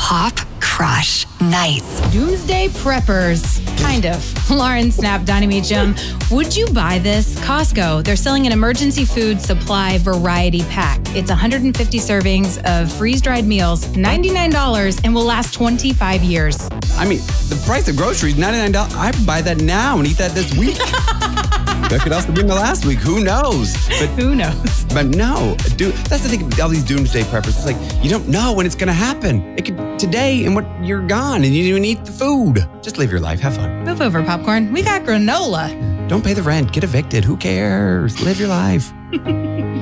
Pop Crush Nights. Doomsday preppers. Kind of. Lauren Snap, Donnie Meacham. Would you buy this? Costco. They're selling an emergency food supply variety pack. It's 150 servings of freeze-dried meals, $99, and will last 25 years. I mean, the price of groceries, $99. I'd buy that now and eat that this week. That could also be in the last week. Who knows? But who knows? But no, dude, that's the thing about all these doomsday preppers. It's like, you don't know when it's going to happen. It could today and what you're gone and you didn't even eat the food. Just live your life. Have fun. Move over, popcorn. We got granola. Don't pay the rent. Get evicted. Who cares? Live your life.